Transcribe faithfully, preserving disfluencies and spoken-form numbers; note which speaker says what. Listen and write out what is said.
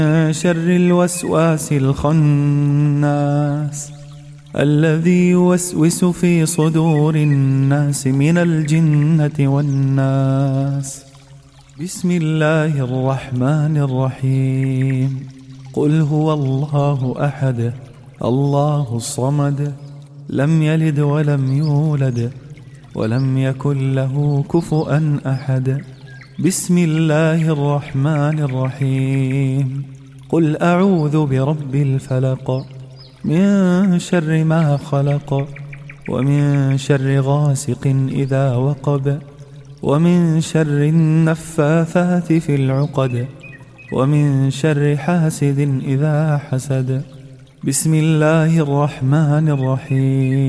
Speaker 1: شر الوسواس الخناس الذي يوسوس في صدور الناس من الجنة والناس. بسم الله الرحمن الرحيم. قل هو الله أحد الله الصمد لم يلد ولم يولد ولم يكن له كفؤا أحد. بسم الله الرحمن الرحيم. قل أعوذ برب الفلق من شر ما خلق ومن شر غاسق إذا وقب ومن شر النفاثات في العقد ومن شر حاسد إذا حسد. بسم الله الرحمن الرحيم.